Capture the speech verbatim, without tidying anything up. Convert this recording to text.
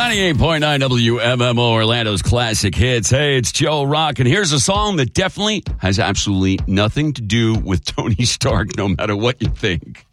ninety-eight point nine W M M O, Orlando's classic hits. Hey, it's Joe Rock, and here's a song that definitely has absolutely nothing to do with Tony Stark, no matter what you think.